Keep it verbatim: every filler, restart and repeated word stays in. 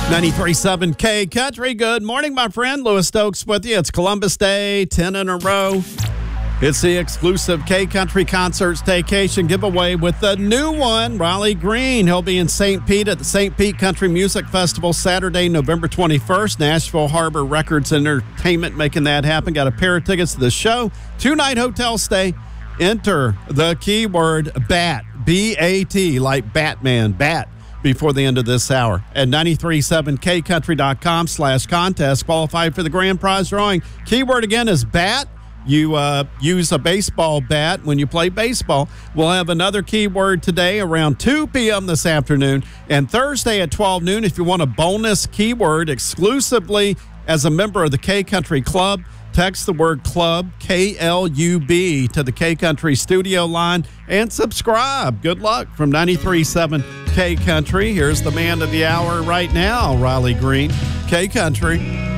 ninety-three point seven K Country. Good morning, my friend. Lewis Stokes with you. It's Columbus Day, ten in a row. It's the exclusive K Country Concert Staycation giveaway with the new one, Riley Green. He'll be in Saint Pete at the Saint Pete Country Music Festival Saturday, November twenty-first. Nashville Harbor Records Entertainment making that happen. Got a pair of tickets to the show. Two-night hotel stay. Enter the keyword BAT, B A T, like Batman, BAT, before the end of this hour at ninety-three point seven K country dot com slash contest. Qualified for the grand prize drawing. Keyword again is BAT. You uh, use a baseball bat when you play baseball. We'll have another keyword today around two p.m. this afternoon, and Thursday at twelve noon if you want a bonus keyword exclusively as a member of the K Country Club. Text the word club, K L U B, to the K Country studio line and subscribe. Good luck from ninety-three point seven K Country. Here's the man of the hour right now, Riley Green, K Country.